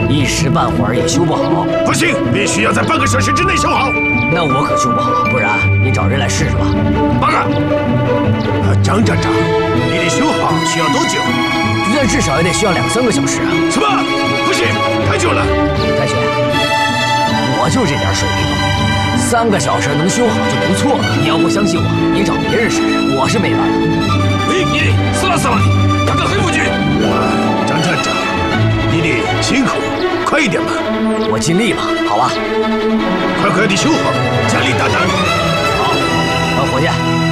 一时半会儿也修不好。 不行，必须要在半个小时之内修好。 那我可修不好，不然你找人来试试吧。 报告，张站长，你的修好需要多久？ 这至少也得需要2、3个小时啊。 什么？不行，太久了。 太雪，我就这点水平，3个小时能修好就不错了。你要不相信我，你找别人试试，我是没办法。 你死了你，赶快回府去。张站长，你得辛苦，快一点吧。 我尽力吧，好吧。 快快地修好，加力大胆。 好，伙计。